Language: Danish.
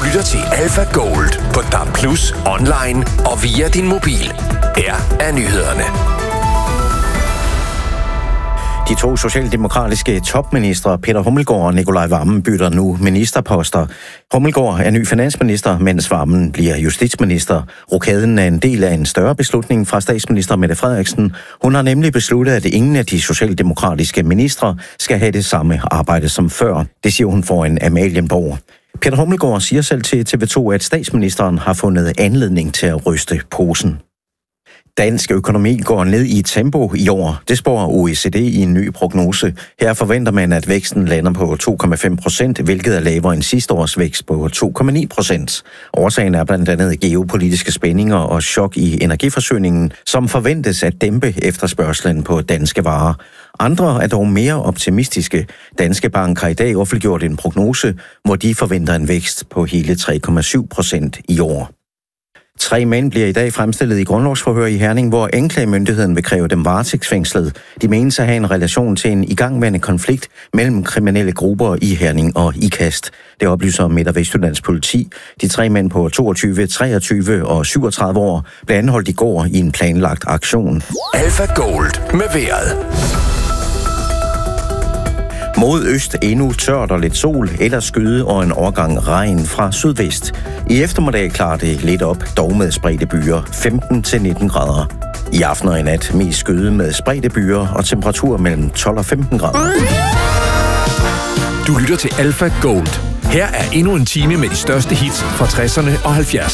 lytter til Alpha Gold på DAB+, online og via din mobil. Her er nyhederne. De to socialdemokratiske topministre, Peter Hummelgaard og Nicolai Wammen, bytter nu ministerposter. Hummelgaard er ny finansminister, mens Wammen bliver justitsminister. Rokaden er en del af en større beslutning fra statsminister Mette Frederiksen. Hun har nemlig besluttet, at ingen af de socialdemokratiske ministre skal have det samme arbejde som før. Det siger hun foran Amalienborg. Peter Hummelgaard siger selv til TV2, at statsministeren har fundet anledning til at ryste posen. Dansk økonomi går ned i tempo i år. Det spår OECD i en ny prognose. Her forventer man, at væksten lander på 2,5%, hvilket er lavere end sidste års vækst på 2,9%. Årsagen er blandt andet geopolitiske spændinger og chok i energiforsyningen, som forventes at dæmpe efterspørgslen på danske varer. Andre er dog mere optimistiske. Danske Bank har i dag offentliggjort en prognose, hvor de forventer en vækst på hele 3,7% i år. 3 mænd bliver i dag fremstillet i grundlovsforhør i Herning, hvor anklagemyndigheden vil kræve dem varetægtsfængslet. De menes at have en relation til en igangværende konflikt mellem kriminelle grupper i Herning og Ikast. Det oplyser Midt- og Vestjyllands politi. De 3 mænd på 22, 23 og 37 år blev anholdt i går i en planlagt aktion. Alpha Gold med vejret. Mod øst endnu tørt og lidt sol, ellers skyde og en overgang regn fra sydvest. I eftermiddag klarer det lidt op, dog med spredte byer, 15-19 grader. I aften og i nat mest skyde med spredte byer og temperatur mellem 12 og 15 grader. Du lytter til Alpha Gold. Her er endnu en time med de største hits fra 60'erne og 70'erne.